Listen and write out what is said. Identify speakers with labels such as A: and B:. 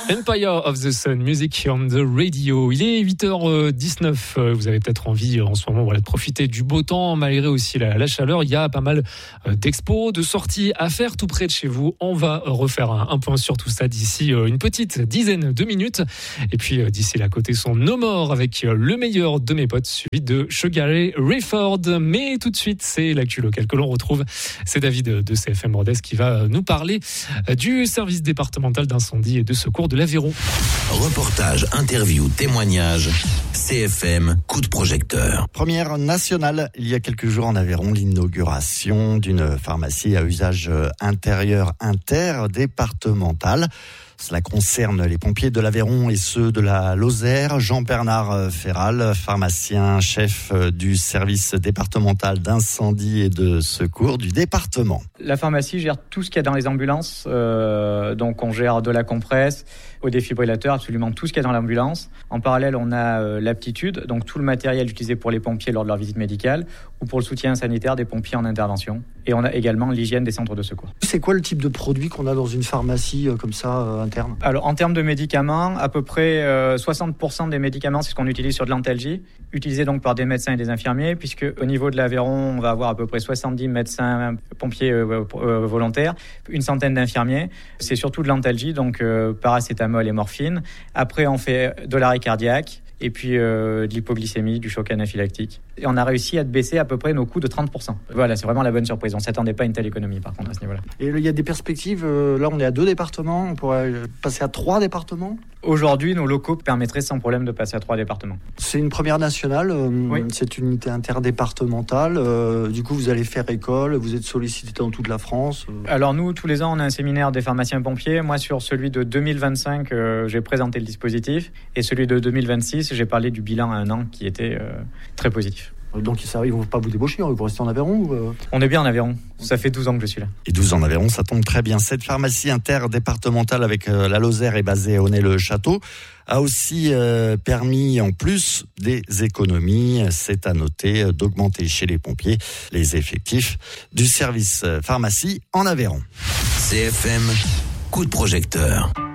A: Empire of the Sun, Music on the Radio. Il est 8h19. Vous avez peut-être envie en ce moment de profiter du beau temps, malgré aussi la chaleur. Il y a pas mal d'expos, de sorties à faire tout près de chez vous. On va refaire un point sur tout ça d'ici une petite dizaine de minutes. Et puis d'ici là, côté son No More avec le meilleur de mes potes, suivi de Sugar Ray Rayford. Mais tout de suite, c'est l'actu locale que l'on retrouve. C'est David de CFM Rodez qui va nous parler du service départemental d'incendie et de secours de l'Aveyron.
B: Reportage, interview, témoignage, CFM, coup de projecteur.
C: Première nationale, il y a quelques jours en Aveyron, l'inauguration d'une pharmacie à usage intérieur interdépartemental. Cela concerne les pompiers de l'Aveyron et ceux de la Lozère. Jean-Bernard Ferral, pharmacien chef du service départemental d'incendie et de secours du département.
D: La pharmacie gère tout ce qu'il y a dans les ambulances. Donc on gère de la compresse au défibrillateur, absolument tout ce qu'il y a dans l'ambulance. En parallèle, on a l'aptitude, donc tout le matériel utilisé pour les pompiers lors de leur visite médicale ou pour le soutien sanitaire des pompiers en intervention. Et on a également l'hygiène des centres de secours.
E: C'est quoi le type de produit qu'on a dans une pharmacie comme ça interne ?
D: Alors en termes de médicaments, à peu près 60% des médicaments, c'est ce qu'on utilise sur de l'antalgie, utilisé donc par des médecins et des infirmiers, puisque au niveau de l'Aveyron, on va avoir à peu près 70 médecins, pompiers volontaires, une centaine d'infirmiers. C'est surtout de l'antalgie, donc paracétamol et morphine. Après, on fait de l'arrêt cardiaque. Et puis de l'hypoglycémie, du choc anaphylactique. Et on a réussi à baisser à peu près nos coûts de 30%. Voilà, c'est vraiment la bonne surprise. On ne s'attendait pas à une telle économie, par contre, à ce niveau-là.
E: Et il y a des perspectives, là on est à 2 départements, on pourrait passer à 3 départements ?
D: Aujourd'hui, nos locaux permettraient sans problème de passer à 3 départements.
E: C'est une première nationale,
D: oui.
E: C'est une unité interdépartementale. Du coup, vous allez faire école, vous êtes sollicité dans toute la France.
D: Alors nous, tous les ans, on a un séminaire des pharmaciens pompiers. Moi, sur celui de 2025, j'ai présenté le dispositif. Et celui de 2026, j'ai parlé du bilan à 1 an qui était très positif.
E: Donc ils ne vont pas vous débaucher, vous restez en Aveyron ou
D: On est bien en Aveyron, ça fait 12 ans que je suis là.
C: Et 12 ans en Aveyron, ça tombe très bien. Cette pharmacie interdépartementale avec la Lozère est basée à Aunay-le-Château a aussi permis en plus des économies, c'est à noter, d'augmenter chez les pompiers les effectifs du service pharmacie en Aveyron.
B: CFM, coup de projecteur.